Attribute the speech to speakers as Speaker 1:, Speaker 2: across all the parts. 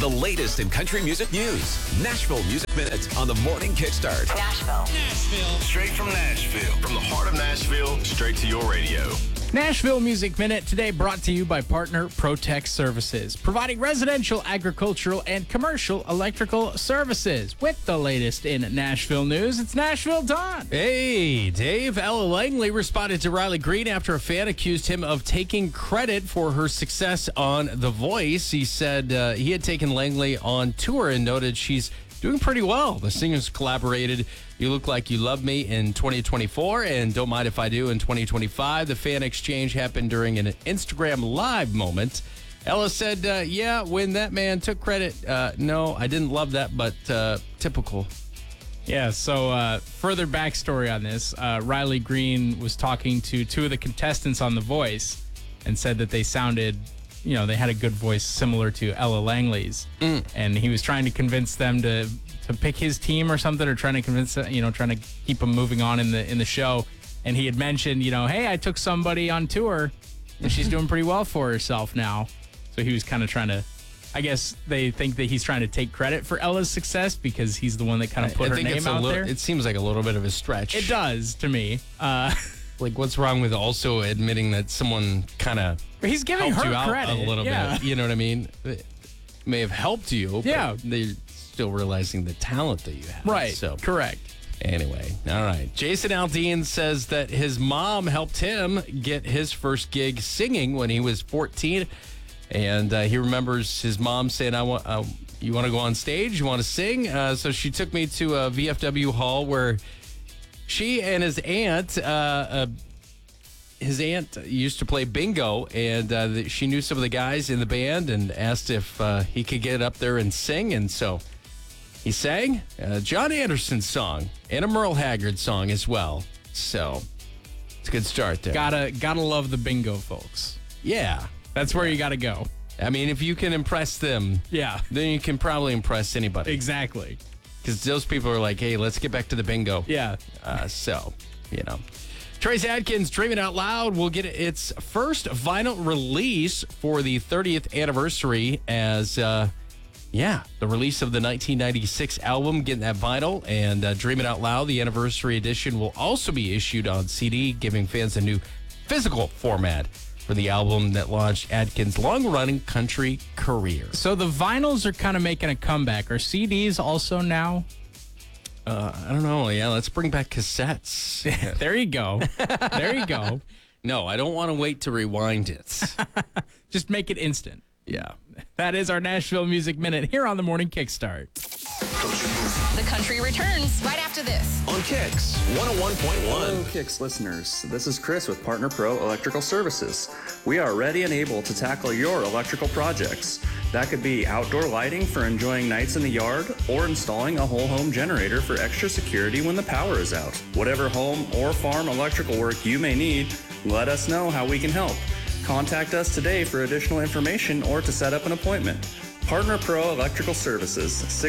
Speaker 1: the latest in country music news. Nashville Music Minute on the Morning Kickstart.
Speaker 2: Nashville.
Speaker 3: Straight from Nashville. From the heart of Nashville, straight to your radio.
Speaker 2: Nashville Music Minute today brought to you by partner Protect Services, providing residential, agricultural, and commercial electrical services. With the latest in Nashville news, it's Nashville Dawn.
Speaker 4: Hey, Dave. Ella Langley responded to Riley Green after a fan accused him of taking credit for her success on The Voice. He said he had taken Langley on tour and noted she's doing pretty well. The singers collaborated You Look Like You Love Me in 2024 and Don't Mind If I Do in 2025. The fan exchange happened during an Instagram Live moment. Ella said, yeah, when that man took credit, no, I didn't love that, but typical.
Speaker 2: Yeah, so further backstory on this. Riley Green was talking to two of the contestants on The Voice and said that they sounded, they had a good voice similar to Ella Langley's. And he was trying to convince them to pick his team or something, or trying to convince, trying to keep them moving on in the show. And he had mentioned, hey, I took somebody on tour and she's doing pretty well for herself now. So he was kind of trying to, I guess they think that he's trying to take credit for Ella's success because he's the one that kind of put her name out there.
Speaker 4: It seems like a little bit of a stretch.
Speaker 2: It does to me.
Speaker 4: Like, what's wrong with also admitting that someone kind of
Speaker 2: he's giving
Speaker 4: helped
Speaker 2: her
Speaker 4: you out
Speaker 2: credit
Speaker 4: a little bit? You know what I mean? It may have helped you, but they're still realizing the talent that you have.
Speaker 2: Right.
Speaker 4: So
Speaker 2: correct.
Speaker 4: Anyway, all right. Jason Aldean says that his mom helped him get his first gig singing when he was 14. And he remembers his mom saying, you want to go on stage? You want to sing? So she took me to a VFW hall where she and his aunt used to play bingo, and she knew some of the guys in the band and asked if he could get up there and sing. And so he sang a John Anderson song and a Merle Haggard song as well. So it's a good start there.
Speaker 2: Gotta love the bingo folks.
Speaker 4: Yeah.
Speaker 2: That's where you gotta go.
Speaker 4: I mean, if you can impress them, then you can probably impress anybody.
Speaker 2: Exactly.
Speaker 4: Because those people are like, hey, let's get back to the bingo.
Speaker 2: Yeah.
Speaker 4: Trace Adkins, Dreaming Out Loud, will get its first vinyl release for the 30th anniversary as, the release of the 1996 album, getting that vinyl. And Dreaming Out Loud, the anniversary edition, will also be issued on CD, giving fans a new physical format for the album that launched Adkins' long-running country career.
Speaker 2: So the vinyls are kind of making a comeback. Are CDs also now?
Speaker 4: I don't know. Yeah, let's bring back cassettes.
Speaker 2: There you go. There you go.
Speaker 4: No, I don't want to wait to rewind it.
Speaker 2: Just make it instant.
Speaker 4: Yeah.
Speaker 2: That is our Nashville Music Minute here on the Morning Kickstart.
Speaker 5: The country returns right after this.
Speaker 1: On Kicks 101.1.
Speaker 6: Hello, Kicks listeners. This is Chris with Partner Pro Electrical Services. We are ready and able to tackle your electrical projects. That could be outdoor lighting for enjoying nights in the yard or installing a whole home generator for extra security when the power is out. Whatever home or farm electrical work you may need, let us know how we can help. Contact us today for additional information or to set up an appointment. Partner Pro Electrical Services,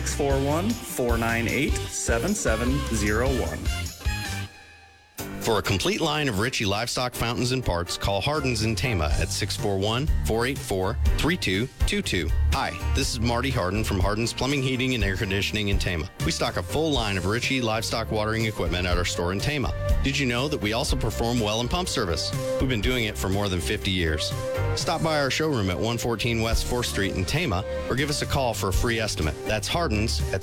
Speaker 6: 641-498-7701.
Speaker 7: For a complete line of Ritchie livestock fountains and parts, call Hardin's in Tama at 641-484-3222. Hi, this is Marty Hardin from Hardin's Plumbing, Heating, and Air Conditioning in Tama. We stock a full line of Ritchie livestock watering equipment at our store in Tama. Did you know that we also perform well and pump service? We've been doing it for more than 50 years. Stop by our showroom at 114 West 4th Street in Tama or give us a call for a free estimate. That's Hardin's at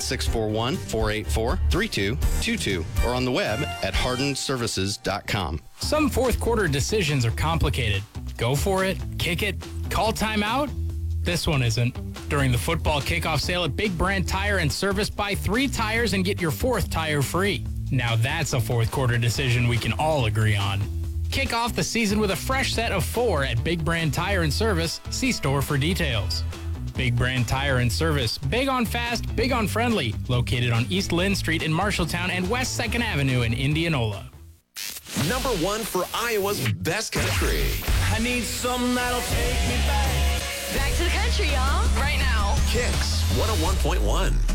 Speaker 7: 641-484-3222 or on the web at hardinservices.com.
Speaker 2: Some fourth quarter decisions are complicated. Go for it, kick it, call timeout. This one isn't. During the football kickoff sale at Big Brand Tire and Service, buy 3 tires and get your 4th tire free. Now that's a fourth quarter decision we can all agree on. Kick off the season with a fresh set of 4 at Big Brand Tire and Service. See store for details. Big Brand Tire and Service. Big on fast, big on friendly. Located on East Lynn Street in Marshalltown and West 2nd Avenue in Indianola.
Speaker 1: Number 1 for Iowa's best country.
Speaker 3: I need something that'll take me back.
Speaker 5: Back to the country, y'all. Right now.
Speaker 1: Kicks 101.1.